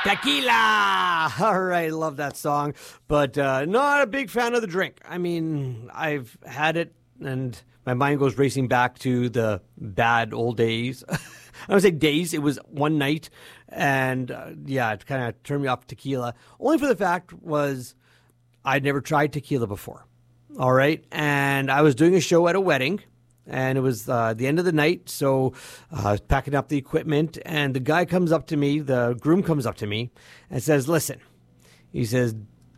Tequila! All right, love that song, but not a big fan of the drink. I mean, I've had it, and my mind goes racing back to the bad old days. I don't say days, it was one night, and it kind of turned me off tequila. Only for the fact was I'd never tried tequila before, all right? And I was doing a show at a wedding, and it was the end of the night, so I was packing up the equipment, and the guy comes up to me, the groom comes up to me, and says, listen, he says,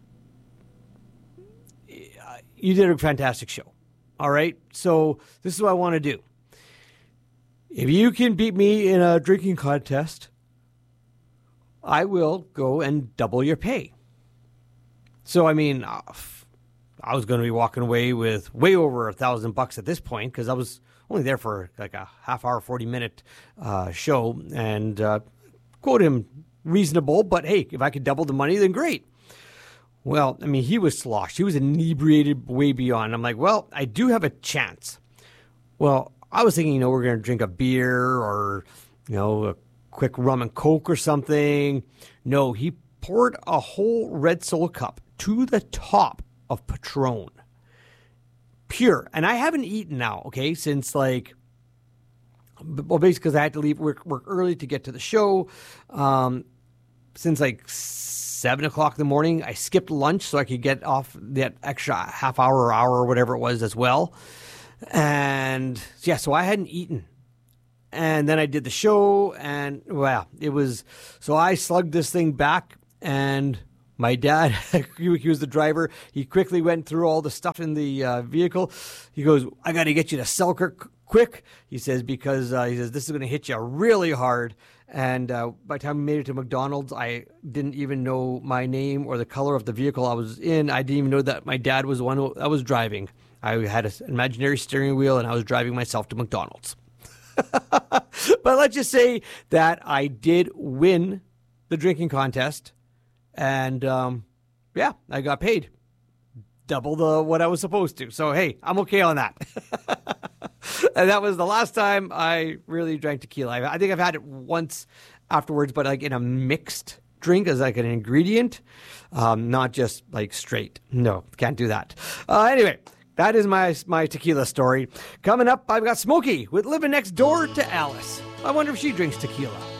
you did a fantastic show, all right? So this is what I want to do. If you can beat me in a drinking contest, I will go and double your pay. So, I mean, I was going to be walking away with way over $1,000 at this point because I was only there for like a half hour, 40-minute show, and quote him reasonable, but hey, if I could double the money, then great. Well, I mean, he was sloshed. He was inebriated way beyond. I'm like, well, I do have a chance. Well, I was thinking, we're going to drink a beer or, a quick rum and Coke or something. No, he poured a whole Red Soul cup to the top of Patron, pure. And I haven't eaten now, okay, since basically because I had to leave work early to get to the show. Since 7 o'clock in the morning, I skipped lunch so I could get off that extra half hour or hour or whatever it was as well. And so I hadn't eaten. And then I did the show, and so I slugged this thing back, and my dad, he was the driver. He quickly went through all the stuff in the vehicle. He goes, I got to get you to Selkirk quick. He says, because he says, this is going to hit you really hard. And by the time we made it to McDonald's, I didn't even know my name or the color of the vehicle I was in. I didn't even know that my dad was the one that was driving. I had an imaginary steering wheel, and I was driving myself to McDonald's. But let's just say that I did win the drinking contest. And, I got paid double what I was supposed to. So, hey, I'm okay on that. And that was the last time I really drank tequila. I think I've had it once afterwards, but like in a mixed drink as like an ingredient, not just like straight. No, can't do that. Anyway, that is my tequila story. Coming up, I've got Smokey with Living Next Door to Alice. I wonder if she drinks tequila.